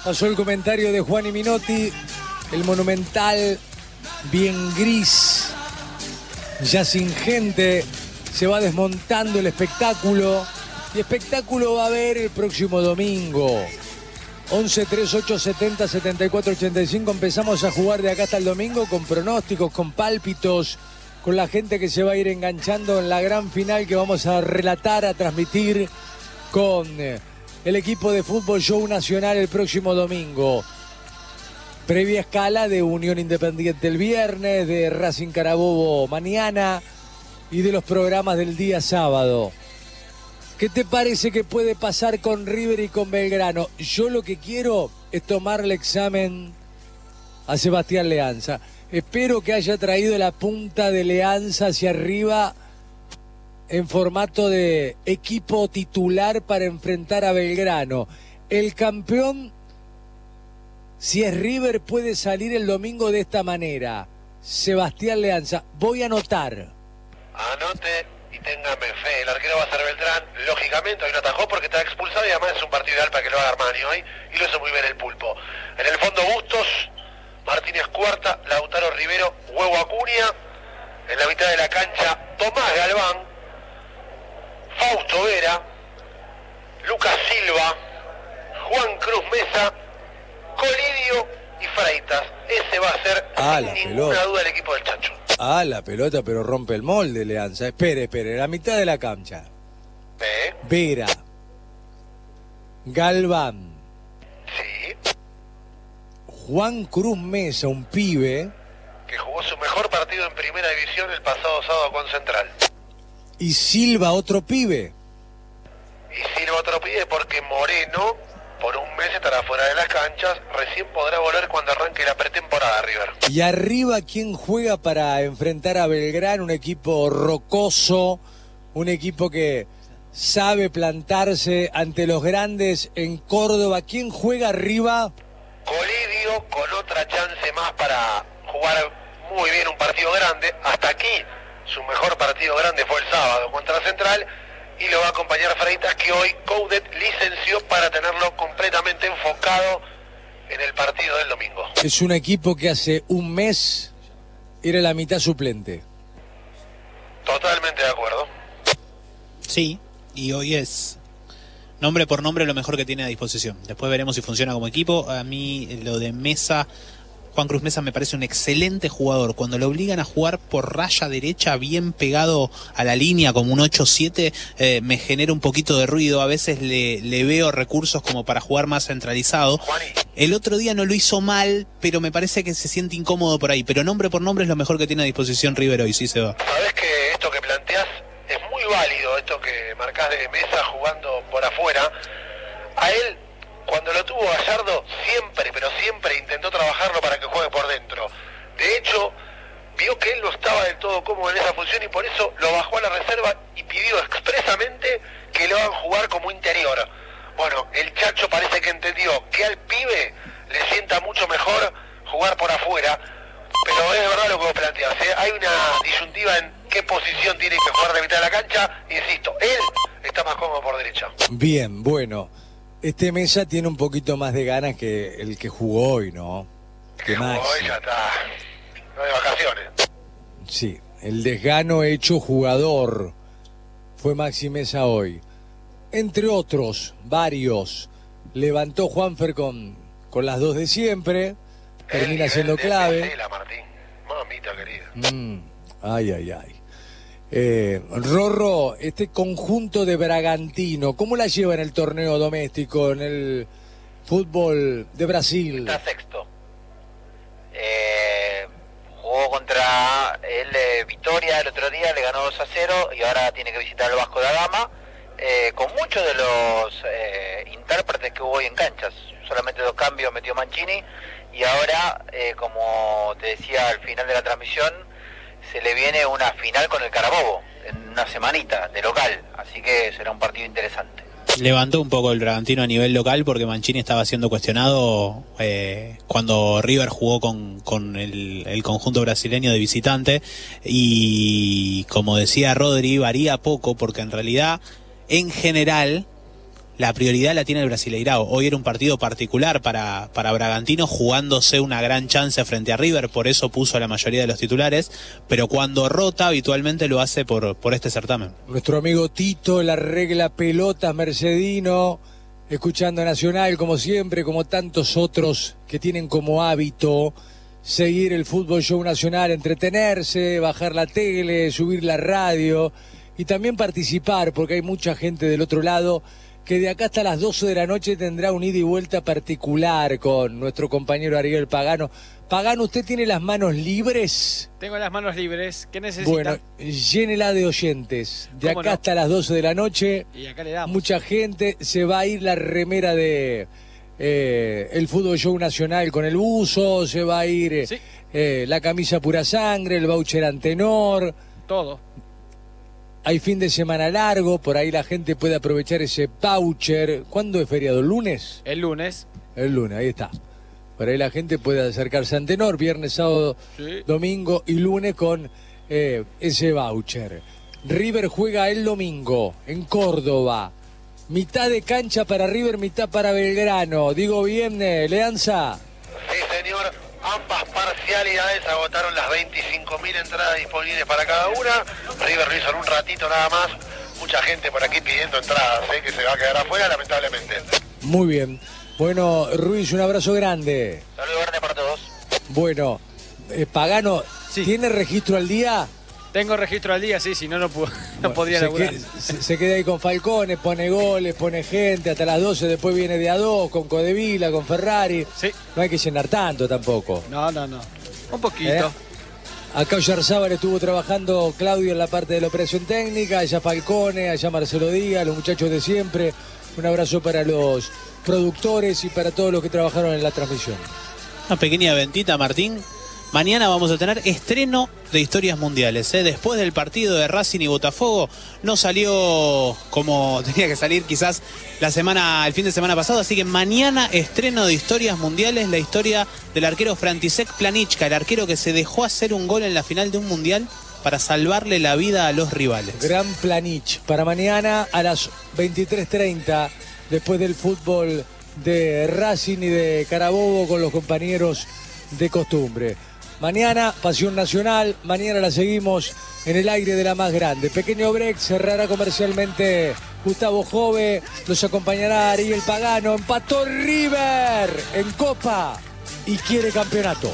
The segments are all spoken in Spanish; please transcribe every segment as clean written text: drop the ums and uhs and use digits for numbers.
Pasó el comentario de Juan y Minotti, el Monumental bien gris, ya sin gente, se va desmontando el espectáculo y espectáculo va a haber el próximo domingo. 11 38 70 74 85, empezamos a jugar de acá hasta el domingo con pronósticos, con pálpitos, con la gente que se va a ir enganchando en la gran final que vamos a relatar, a transmitir con el equipo de Fútbol Show Nacional el próximo domingo. Previa escala de Unión Independiente el viernes, de Racing Carabobo mañana y de los programas del día sábado. ¿Qué te parece que puede pasar con River y con Belgrano? Yo lo que quiero es tomarle examen a Sebastián Leanza. Espero que haya traído la punta de Leanza hacia arriba en formato de equipo titular para enfrentar a Belgrano. El campeón, si es River, puede salir el domingo de esta manera. Sebastián Leanza, voy a anotar. Anote y téngame fe. El arquero va a ser Beltrán. Lógicamente hoy no atajó porque está expulsado y además es un partido ideal para que lo haga Armani hoy. Y lo hizo muy bien el Pulpo. En el fondo Bustos, Martínez Cuarta, Lautaro Rivero, Huevo Acuña. En la mitad de la cancha Tomás Galván, Fausto Vera, Lucas Silva, Juan Cruz Mesa, Colidio y Freitas. Ese va a ser sin ninguna duda el equipo del Chacho. La pelota, pero rompe el molde, Leanza. Espere, la mitad de la cancha. Vera, Galván, sí, Juan Cruz Mesa, un pibe que jugó su mejor partido en primera división el pasado sábado con Central. Y Silva, otro pibe. Y Silva, otro pibe, porque Moreno por un mes estará fuera de las canchas. Recién podrá volver cuando arranque la pretemporada, River. Y arriba, ¿quién juega para enfrentar a Belgrano? Un equipo rocoso, un equipo que sabe plantarse ante los grandes en Córdoba. ¿Quién juega arriba? Colidio, con otra chance más para jugar muy bien un partido grande. Hasta aquí, su mejor partido grande fue el sábado contra Central. Y lo va a acompañar Freitas, que hoy Coudet licenció para tenerlo completamente enfocado en el partido del domingo. Es un equipo que hace un mes era la mitad suplente. Totalmente de acuerdo. Sí, y hoy es nombre por nombre lo mejor que tiene a disposición. Después veremos si funciona como equipo. A mí lo de Mesa, Juan Cruz Mesa, me parece un excelente jugador. Cuando lo obligan a jugar por raya derecha, bien pegado a la línea, como un 8-7, me genera un poquito de ruido. A veces le veo recursos como para jugar más centralizado. El otro día no lo hizo mal, pero me parece que se siente incómodo por ahí. Pero nombre por nombre es lo mejor que tiene a disposición River hoy, sí se va. Sabés que esto que planteás es muy válido, esto que marcás de Mesa jugando por afuera. A él, cuando lo tuvo Gallardo, siempre, pero siempre intentó trabajarlo para que juegue por dentro. De hecho, vio que él no estaba del todo cómodo en esa función y por eso lo bajó a la reserva y pidió expresamente que lo hagan jugar como interior. Bueno, el Chacho parece que entendió que al pibe le sienta mucho mejor jugar por afuera, pero es verdad lo que vos planteás, ¿eh? Hay una disyuntiva en qué posición tiene que jugar de mitad de la cancha. Insisto, él está más cómodo por derecha. Bien, bueno. Este Mesa tiene un poquito más de ganas que el que jugó hoy, ¿no? Que jugó hoy ya está, no de vacaciones. Sí, el desgano hecho jugador fue Maxi Mesa hoy. Entre otros, varios. Levantó Juanfer con las dos de siempre. Termina siendo clave. Pesela, Martín. Mamita querida. Ay. Rorro, este conjunto de Bragantino, ¿cómo la lleva en el torneo doméstico, en el fútbol de Brasil? Está sexto. Jugó contra el Vitória el otro día, le ganó 2-0 y ahora tiene que visitar el Vasco da Gama, con muchos de los intérpretes que hubo hoy en canchas. Solamente 2 cambios metió Mancini y ahora, como te decía al final de la transmisión, se le viene una final con el Carabobo en una semanita de local, así que será un partido interesante. Levantó un poco el Bragantino a nivel local porque Mancini estaba siendo cuestionado cuando River jugó con el conjunto brasileño de visitante, y como decía Rodri, varía poco porque en realidad, en general, la prioridad la tiene el Brasileirao. Hoy era un partido particular para Bragantino, jugándose una gran chance frente a River, por eso puso a la mayoría de los titulares, pero cuando rota habitualmente lo hace por este certamen. Nuestro amigo Tito, la regla pelotas mercedino, escuchando Nacional como siempre, como tantos otros que tienen como hábito seguir el Fútbol Show Nacional, entretenerse, bajar la tele, subir la radio y también participar, porque hay mucha gente del otro lado que de acá hasta las 12 de la noche tendrá un ida y vuelta particular con nuestro compañero Ariel Pagano. Pagano, ¿usted tiene las manos libres? Tengo las manos libres. ¿Qué necesita? Bueno, llénela de oyentes. De acá hasta las 12 de la noche, y acá le damos. Mucha gente, se va a ir la remera de el Fútbol Show Nacional con el buzo, se va a ir sí. La camisa pura sangre, el voucher Antenor. Todo. Hay fin de semana largo, por ahí la gente puede aprovechar ese voucher. ¿Cuándo es feriado? ¿El lunes? El lunes. El lunes, ahí está. Por ahí la gente puede acercarse a Antenor, viernes, sábado, sí, domingo y lunes con ese voucher. River juega el domingo en Córdoba. Mitad de cancha para River, mitad para Belgrano. Digo bien, Leanza. Sí, señor. Ambas parcialidades agotaron las 25.000 entradas disponibles para cada una. River lo hizo en un ratito nada más. Mucha gente por aquí pidiendo entradas, que se va a quedar afuera, lamentablemente. Muy bien. Bueno, Ruiz, un abrazo grande. Saludos grande para todos. Bueno, Pagano, sí, ¿tiene registro al día? Tengo registro al día, sí, si no, no podría laburar. Se queda ahí con Falcone, pone goles, pone gente, hasta las 12, después viene de A2, con Codevila, con Ferrari. Sí. No hay que llenar tanto tampoco. No. Un poquito. Acá Oyarzábal estuvo trabajando Claudio en la parte de la operación técnica, allá Falcone, allá Marcelo Díaz, los muchachos de siempre. Un abrazo para los productores y para todos los que trabajaron en la transmisión. Una pequeña ventita, Martín. Mañana vamos a tener estreno de Historias Mundiales. Después del partido de Racing y Botafogo, no salió como tenía que salir quizás el fin de semana pasado, así que mañana estreno de Historias Mundiales, la historia del arquero František Planička, el arquero que se dejó hacer un gol en la final de un mundial para salvarle la vida a los rivales. Gran Planič, para mañana a las 23:30, después del fútbol de Racing y de Carabobo con los compañeros de costumbre. Mañana, Pasión Nacional, mañana la seguimos en el aire de la más grande. Pequeño break, cerrará comercialmente Gustavo Jove, los acompañará Ariel Pagano. Empató River en Copa y quiere campeonato.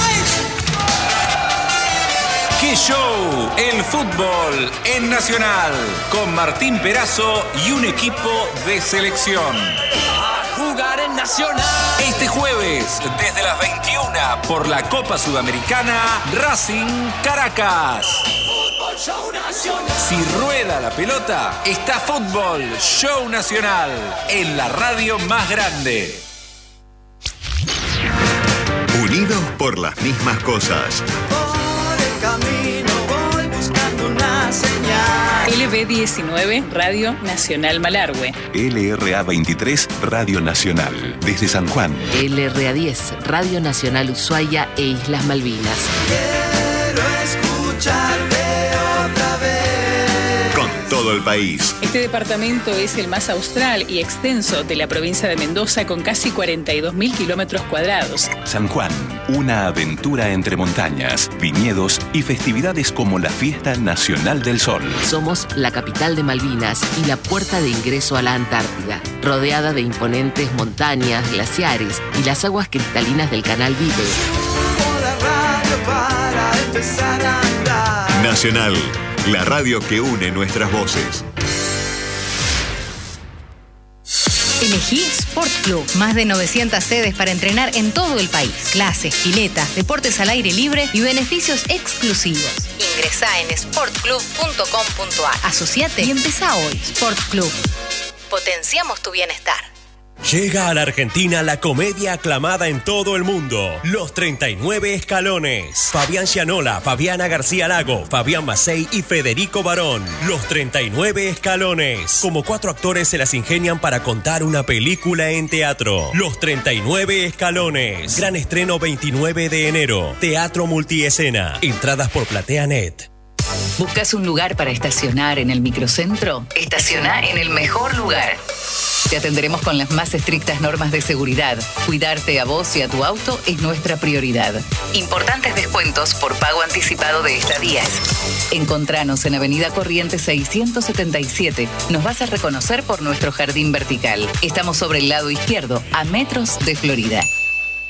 ¡Qué show! El fútbol en Nacional, con Martín Perazo y un equipo de selección. Jugar en Nacional. Este jueves, desde las 21, por la Copa Sudamericana, Racing Caracas. Fútbol Show Nacional. Si rueda la pelota, está Fútbol Show Nacional, en la radio más grande. Unidos por las mismas cosas. Por el camino voy buscando una señal. LB19, Radio Nacional Malargüe. LRA23, Radio Nacional, desde San Juan. LRA10, Radio Nacional Ushuaia e Islas Malvinas. Quiero escucharte otra vez. Con todo el país. Este departamento es el más austral y extenso de la provincia de Mendoza, con casi 42.000 kilómetros cuadrados. San Juan, una aventura entre montañas, viñedos y festividades como la Fiesta Nacional del Sol. Somos la capital de Malvinas y la puerta de ingreso a la Antártida, rodeada de imponentes montañas, glaciares y las aguas cristalinas del Canal Vive. Nacional, la radio que une nuestras voces. Elegí Sport Club. Más de 900 sedes para entrenar en todo el país. Clases, piletas, deportes al aire libre y beneficios exclusivos. Ingresá en sportclub.com.ar. Asociate y empezá hoy. Sport Club. Potenciamos tu bienestar. Llega a la Argentina la comedia aclamada en todo el mundo, Los 39 Escalones. Fabián Gianola, Fabiana García Lago, Fabián Macei y Federico Barón. Los 39 Escalones. Como 4 actores se las ingenian para contar una película en teatro. Los 39 Escalones. Gran estreno 29 de enero. Teatro multiescena. Entradas por PlateaNet. ¿Buscas un lugar para estacionar en el microcentro? Estaciona en el mejor lugar. Te atenderemos con las más estrictas normas de seguridad. Cuidarte a vos y a tu auto es nuestra prioridad. Importantes descuentos por pago anticipado de estadías. Encontranos en Avenida Corrientes 677. Nos vas a reconocer por nuestro jardín vertical. Estamos sobre el lado izquierdo, a metros de Florida.